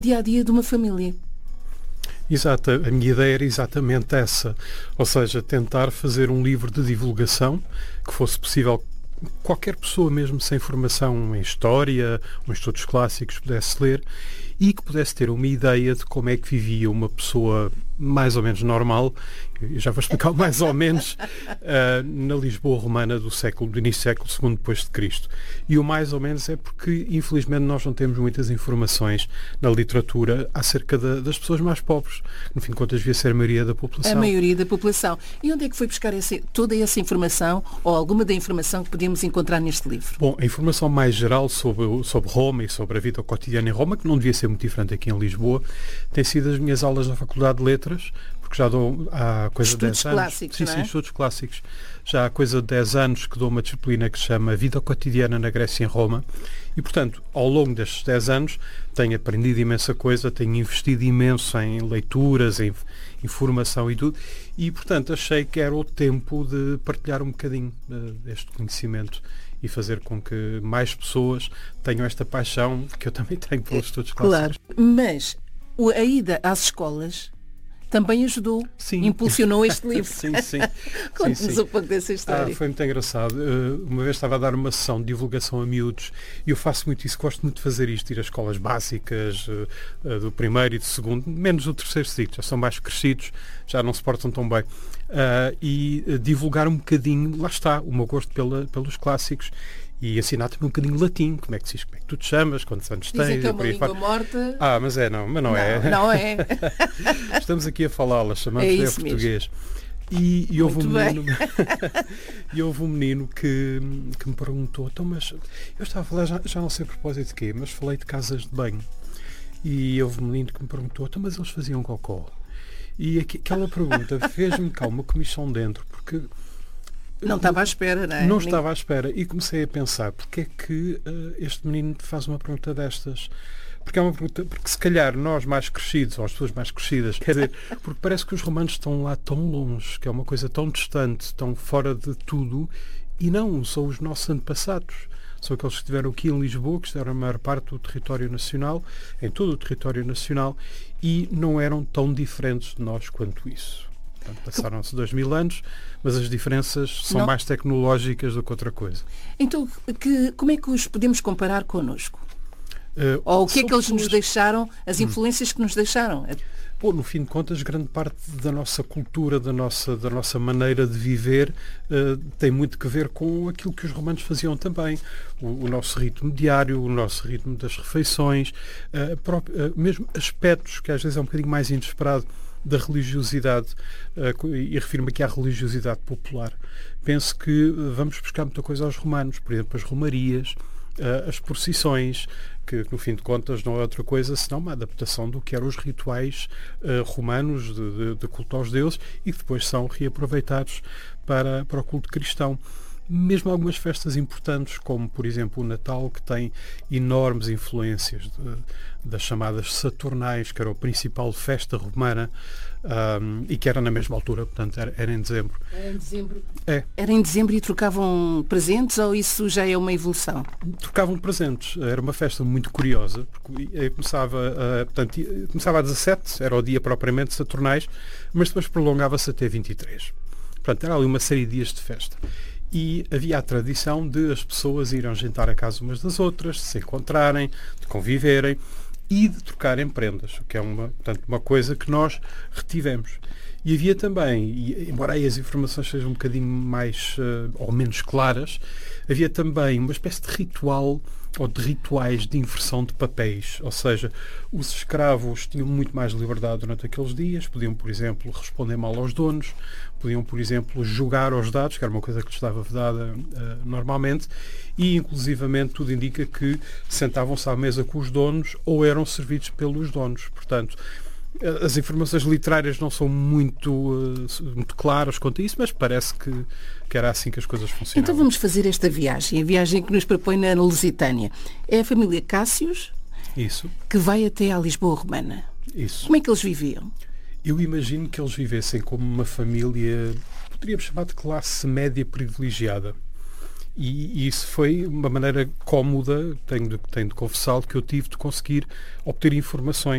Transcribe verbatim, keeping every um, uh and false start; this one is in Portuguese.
dia a dia de uma família. Exato, a minha ideia era exatamente essa, ou seja, tentar fazer um livro de divulgação que fosse possível qualquer pessoa mesmo sem formação em história ou em estudos clássicos pudesse ler e que pudesse ter uma ideia de como é que vivia uma pessoa mais ou menos normal, eu já vou explicar mais ou menos, uh, na Lisboa romana do século, do início do século segundo depois de Cristo. E o mais ou menos é porque, infelizmente, nós não temos muitas informações na literatura acerca da, das pessoas mais pobres. No fim de contas, devia ser a maioria da população. A maioria da população. E onde é que foi buscar esse, toda essa informação ou alguma da informação que podíamos encontrar neste livro? Bom, a informação mais geral sobre, sobre Roma e sobre a vida cotidiana em Roma, que não devia ser muito diferente aqui em Lisboa, tem sido as minhas aulas na Faculdade de Letras, porque já dou há coisa de dez anos. Clássicos, sim, não é? sim, estudos clássicos. Já há coisa de dez anos que dou uma disciplina que se chama Vida Cotidiana na Grécia e em Roma. E, portanto, ao longo destes dez anos, tenho aprendido imensa coisa, tenho investido imenso em leituras, em informação e tudo. E, portanto, achei que era o tempo de partilhar um bocadinho uh, deste conhecimento e fazer com que mais pessoas tenham esta paixão que eu também tenho pelos estudos clássicos. Claro, mas a ida às escolas também ajudou, sim. impulsionou este livro. sim, sim. Conte-nos um pouco dessa história. Ah, foi muito engraçado. Uh, uma vez estava a dar uma sessão de divulgação a miúdos e eu faço muito isso, gosto muito de fazer isto, ir às escolas básicas, uh, uh, do primeiro e do segundo, menos do terceiro ciclo, já são mais crescidos, já não se portam tão bem. Uh, e uh, divulgar um bocadinho, lá está, o meu gosto pela, pelos clássicos. E ensinar também um bocadinho latim, como é que se diz, como é que tu te chamas, quantos anos tens. Dizem que é uma língua morta. Ah, mas é, não, mas não, não é. Não é. Estamos aqui a falá-la, chamamos é de isso português. E, e houve Muito um menino, e houve um menino que, que me perguntou, então, mas eu estava a falar, já, já não sei a propósito de quê, mas falei de casas de banho. E houve um menino que me perguntou, então, mas eles faziam cocó? E aqui, aquela pergunta fez-me cá uma comissão dentro, porque não estava à espera, não é? Não estava à espera. E comecei a pensar, porque é que uh, este menino faz uma pergunta destas? Porque é uma pergunta, porque se calhar nós mais crescidos, ou as pessoas mais crescidas, quer dizer, porque parece que os romanos estão lá tão longe, que é uma coisa tão distante, tão fora de tudo, e não, são os nossos antepassados. São aqueles que estiveram aqui em Lisboa, que estiveram a maior parte do território nacional, em todo o território nacional, e não eram tão diferentes de nós quanto isso. Portanto, passaram-se dois mil anos, mas as diferenças são não. mais tecnológicas do que outra coisa. Então, que, como é que os podemos comparar connosco? Uh, Ou o que é que eles pessoas... nos deixaram, as influências hum. que nos deixaram? Pô, no fim de contas, grande parte da nossa cultura, da nossa, da nossa maneira de viver, uh, tem muito que ver com aquilo que os romanos faziam também. O, o nosso ritmo diário, o nosso ritmo das refeições, uh, próprio, uh, mesmo aspectos que às vezes é um bocadinho mais inesperado da religiosidade, uh, e refiro-me aqui à religiosidade popular. Penso que uh, vamos buscar muita coisa aos romanos, por exemplo, as romarias, uh, as procissões, que no fim de contas não é outra coisa senão uma adaptação do que eram os rituais uh, romanos de, de, de culto aos deuses e que depois são reaproveitados para, para o culto cristão. Mesmo algumas festas importantes, como por exemplo o Natal, que tem enormes influências de, das chamadas Saturnais, que era a principal festa romana, um, e que era na mesma altura, portanto era, era em dezembro. Era em dezembro. É. Era em dezembro e trocavam presentes ou isso já é uma evolução? Trocavam presentes. Era uma festa muito curiosa, porque começava, a, portanto, começava a dezassete, era o dia propriamente Saturnais, mas depois prolongava-se até vinte e três. Portanto, era ali uma série de dias de festa. E havia a tradição de as pessoas irem jantar a casa umas das outras, de se encontrarem, de conviverem e de trocarem prendas, o que é uma, portanto, uma coisa que nós retivemos. E havia também, e, embora aí as informações sejam um bocadinho mais uh, ou menos claras, havia também uma espécie de ritual ou de rituais de inversão de papéis, ou seja, os escravos tinham muito mais liberdade durante aqueles dias, podiam, por exemplo, responder mal aos donos, podiam, por exemplo, jogar aos dados, que era uma coisa que lhes estava vedada uh, normalmente, e inclusivamente tudo indica que sentavam-se à mesa com os donos ou eram servidos pelos donos. Portanto, as informações literárias não são muito, uh, muito claras quanto a isso, mas parece que, que era assim que as coisas funcionavam. Então vamos fazer esta viagem, a viagem que nos propõe na Lusitânia. É a família Cássios Isso. que vai até à Lisboa romana. Isso. Como é que eles viviam? Eu imagino que eles vivessem como uma família, poderíamos chamar de classe média privilegiada. E, e isso foi uma maneira cómoda, tenho de, tenho de confessá-lo, que eu tive de conseguir obter informações.